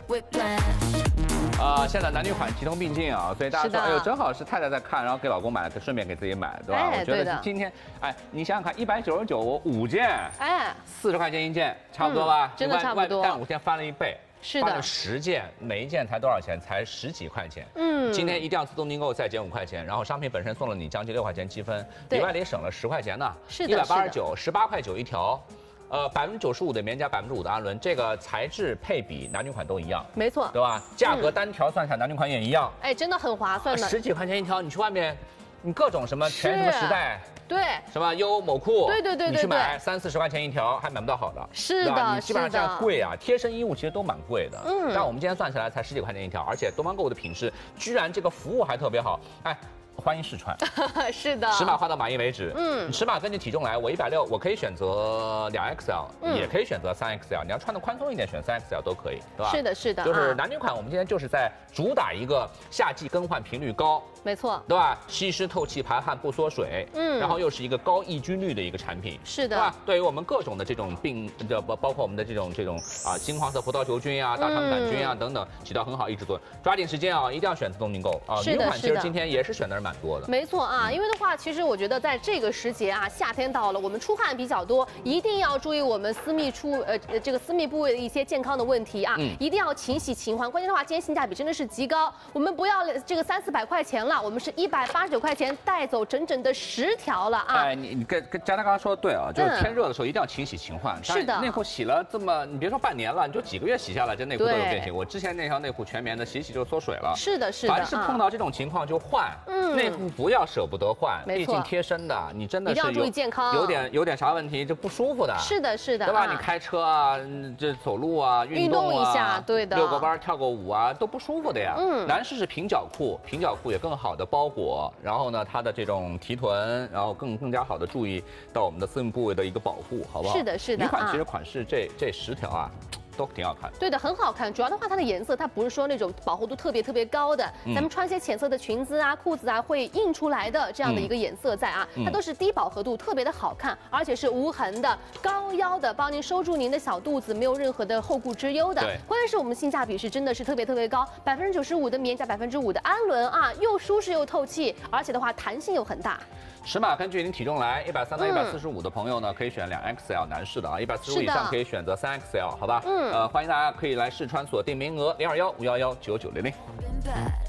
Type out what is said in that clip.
现在男女款齐头并进啊，所以大家说，哎呦，正好是太太在看，然后给老公买了，顺便给自己买，对吧？ 哎、 我觉得今天，哎，你想想看，199 5件，哎，40块钱一件，差不多吧？ 真的差不多。 但5天翻了1倍。 是的， 翻了10件，每一件才多少钱？才10几块钱。今天一定要自动订购，再减5块钱，然后商品本身送了你将近6块钱积分，里外里省了10块钱呢。 是的 ，189，18块9一条。95%的棉加5%的氨纶，这个材质配比男女款都一样， 没错， 对吧？价格单条算下，男女款也一样。 哎，真的很划算的 ，10几块钱一条，你去外面，你各种什么全什么时代。 对， 什么优某库， 对， 你去买30、40块钱一条，还买不到好的。 是的， 你基本上这样贵啊，贴身衣物其实都蛮贵的。但我们今天算下来才10几块钱一条，而且东方购物的品质居然这个服务还特别好，哎。 欢迎试穿， 是的， 尺码画到满意为止。尺码根据体重来，我160，我可以选择2XL，也可以选择3XL。你要穿的宽松一点，选3XL 都可以，对吧？ 是的，是的。 就是男女款，我们今天就是在主打一个夏季更换频率高， 没错， 对吧？吸湿透气、排汗不缩水，然后又是一个高抑菌率的一个产品， 是的， 对吧？对于我们各种的这种病的，包括我们的这种金黄色葡萄球菌啊、大肠杆菌啊等等，起到很好抑制作用。抓紧时间啊，一定要选自动订购啊！女款其实今天也是选的人蛮多的， 没错。 啊，因为的话，其实我觉得在这个时节啊，夏天到了，我们出汗比较多，一定要注意我们私密这个私密部位的一些健康的问题啊，一定要勤洗勤换。关键的话，今天性价比真的是极高，我们不要这个300、400块钱了，我们是189块钱带走整整的10条了啊！ 哎，你跟佳佳刚刚说的对啊，就是天热的时候一定要勤洗勤换。 是的， 内裤洗了这么，你别说半年了，你就几个月洗下来，这内裤都有变形。我之前那条内裤全棉的，洗洗就缩水了。 是的，是的。 凡是碰到这种情况就换，内裤不要舍不得换。 毕竟贴身的，你真的是一定要注意健康， 有点啥问题就不舒服的。 是的，是的， 对吧？你开车啊，这走路啊，运动一下，对的， 遛个弯、跳个舞啊，都不舒服的呀。男士是平角裤，平角裤也更好的包裹，然后呢，它的这种提臀，然后更加好的注意到我们的私密部位的一个保护，好不好？ 是的，是的。 女款其实款式这10条啊。 都挺好看， 对的，很好看。主要的话，它的颜色它不是说那种饱和度特别高的，咱们穿些浅色的裙子啊、裤子啊会映出来的这样的一个颜色在啊，它都是低饱和度，特别的好看，而且是无痕的、高腰的，帮您收住您的小肚子，没有任何的后顾之忧的。关键是我们性价比是真的是特别高，95%的棉加5%的氨纶啊，又舒适又透气，而且的话弹性又很大。 尺码根据您体重来，130到145的朋友呢，可以选2XL 男士的啊，145以上可以选择3XL，好吧？欢迎大家可以来试穿，锁定名额021-511-9900。